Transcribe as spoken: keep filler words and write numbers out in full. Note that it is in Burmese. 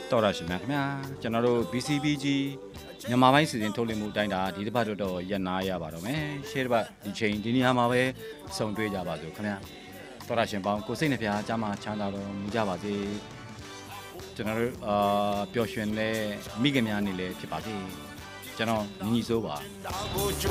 တော်ရရှိမြခင်ဗျာကျွန်တော်တို့ B C B G မြန်မာပိုင်းစီစဉ်ထုတ်လွှင့်မှုတိုင်းတာဒီတစ်ပတ်တော့ရက်နာရပါတော့မယ်ရှေ့တစ်ပတ်ဒီချိန်ဒီနေရာမှာပဲစုံတွေ့ကြပါစို့ခင်ဗျာတော်ရရှင်ပေါင်းကိုစိတ်နှပြကြားမှာချမ်းသာတော်မူကြပါစေကျွန်တော်တို့အာပျော်ရွှင်လဲမိခင်များနေလဲဖြစ်ပါစေကျွန်တော်ညီညီစိုးပါ